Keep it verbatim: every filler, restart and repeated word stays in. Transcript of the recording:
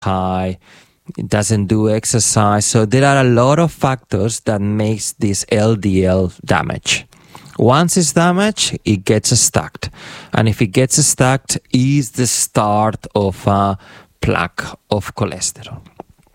high, it doesn't do exercise. So there are a lot of factors that makes this L D L damage. Once it's damaged, it gets stuck. And if it gets stuck, is the start of a plaque of cholesterol.